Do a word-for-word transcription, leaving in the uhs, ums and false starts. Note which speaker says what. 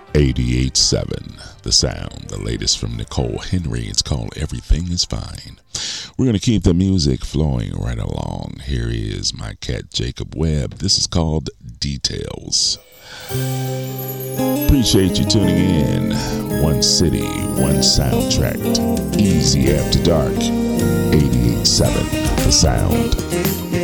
Speaker 1: eighty-eight seven, The Sound, the latest from Nicole Henry. It's called Everything Is Fine. We're going to keep the music flowing right along. Here is my cat Jacob Webb. This is called Details. Appreciate you tuning in. One city, one soundtrack. Easy After Dark. eighty-eight seven, The Sound.